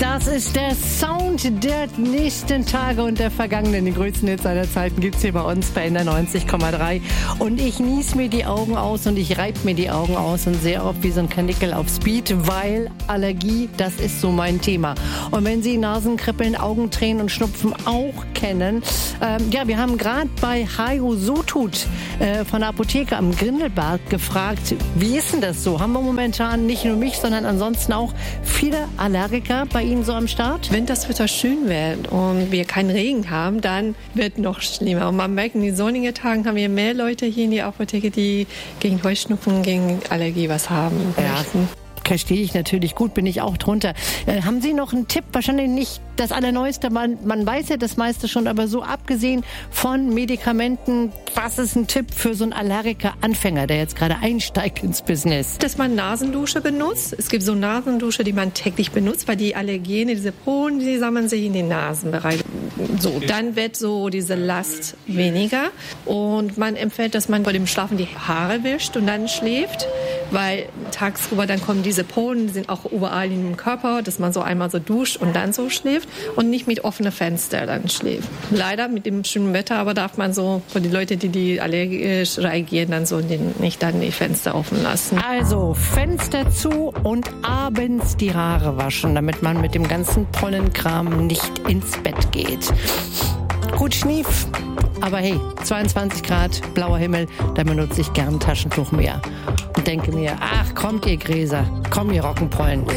Das ist der Sound der nächsten Tage und der vergangenen. Die größten Hits aller Zeiten gibt's hier bei uns bei NDR 90,3. Und ich nies mir die Augen aus und ich reib mir die Augen aus und sehr oft wie so ein Kanickel auf Speed, weil Allergie, das ist so mein Thema. Und wenn Sie Nasenkribbeln, Augentränen und Schnupfen auch kennen, wir haben gerade bei Hajo Sotut von der Apotheke am Grindelbad gefragt, wie ist denn das so? Haben wir momentan nicht nur mich, sondern ansonsten auch viele Allergiker bei Ihnen so am Start? Wenn das Wetter schön wird und wir keinen Regen haben, dann wird noch schlimmer. Und man merkt, in den sonnigen Tagen haben wir mehr Leute hier in der Apotheke, die gegen Heuschnupfen, gegen Allergie was haben möchten. Verstehe ich natürlich gut, bin ich auch drunter. Haben Sie noch einen Tipp? Wahrscheinlich nicht das Allerneueste, man weiß ja das meiste schon, aber so abgesehen von Medikamenten, was ist ein Tipp für so einen Allergiker-Anfänger, der jetzt gerade einsteigt ins Business? Dass man Nasendusche benutzt. Es gibt so Nasendusche, die man täglich benutzt, weil die Allergene, diese Pollen, die sammeln sich in den Nasenbereich. So, dann wird so diese Last weniger und man empfiehlt, dass man vor dem Schlafen die Haare wäscht und dann schläft, weil tagsüber dann kommen diese Pollen, die sind auch überall im Körper, dass man so einmal so duscht und dann so schläft und nicht mit offenen Fenstern dann schläft. Leider mit dem schönen Wetter, aber darf man so, für die Leute, die allergisch reagieren, dann so nicht dann die Fenster offen lassen. Also Fenster zu und abends die Haare waschen, damit man mit dem ganzen Pollenkram nicht ins Bett geht. Gut Schnief, aber hey, 22 Grad, blauer Himmel, da benutze ich gern ein Taschentuch mehr. Und denke mir, ach kommt ihr Gräser, komm ihr Rockenpollen.